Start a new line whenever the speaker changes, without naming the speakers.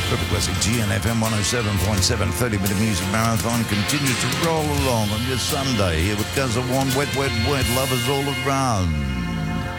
Triple Classic GNFM 107.7 30-minute music marathon continues to roll along on your Sunday. Here it goes, a warm, wet, wet, wet, lovers all around.